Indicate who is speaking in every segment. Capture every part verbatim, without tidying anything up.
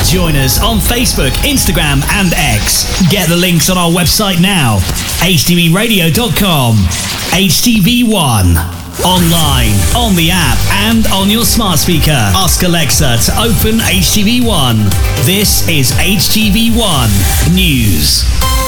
Speaker 1: Join us on Facebook, Instagram and X. Get the links on our website now, h t v radio dot com. H T V One. Online, on the app and on your smart speaker. Ask Alexa to open H T V One. This is H T V One News.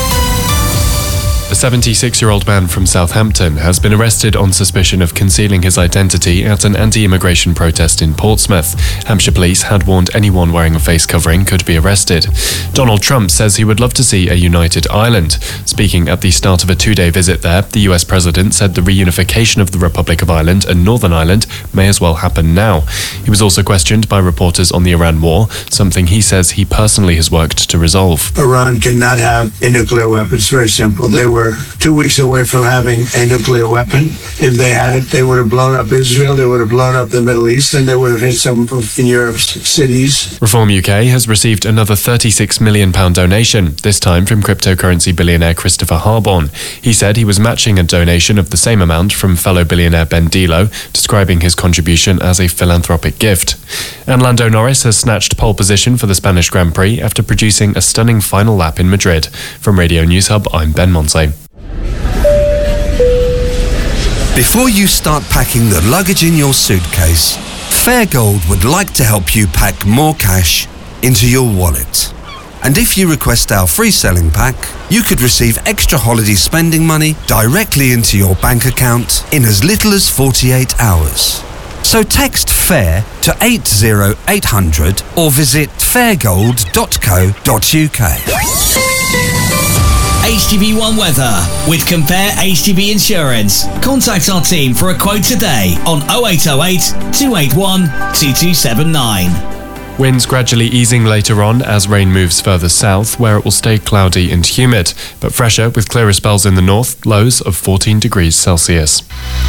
Speaker 2: A seventy-six-year-old man from Southampton has been arrested on suspicion of concealing his identity at an anti-immigration protest in Portsmouth. Hampshire police had warned anyone wearing a face covering could be arrested. Donald Trump says he would love to see a united Ireland. Speaking at the start of a two-day visit there, the U S president said the reunification of the Republic of Ireland and Northern Ireland may as well happen now. He was also questioned by reporters on the Iran war, something he says he personally has worked to resolve.
Speaker 3: Iran cannot have a nuclear weapon. It's very simple. They were Were two weeks away from having a nuclear weapon. If they had it, they would have blown up Israel, they would have blown up the Middle East, and they would have hit some of Europe's cities.
Speaker 2: Reform U K has received another thirty-six million pounds donation, this time from cryptocurrency billionaire Christopher Harborn. He said he was matching a donation of the same amount from fellow billionaire Ben Dilo, describing his contribution as a philanthropic gift. And Lando Norris has snatched pole position for the Spanish Grand Prix after producing a stunning final lap in Madrid. From Radio News Hub, I'm Ben Monse.
Speaker 4: Before you start packing the luggage in your suitcase, Fairgold would like to help you pack more cash into your wallet. And if you request our free selling pack, you could receive extra holiday spending money directly into your bank account in as little as forty-eight hours. So text FAIR to eight zero eight hundred or visit fairgold dot co dot u k.
Speaker 1: H T V One weather with Compare H T V Insurance. Contact our team for a quote today on oh eight oh eight, two eight one, two two seven nine.
Speaker 2: Winds gradually easing later on as rain moves further south, where it will stay cloudy and humid, but fresher with clearer spells in the north, lows of fourteen degrees Celsius.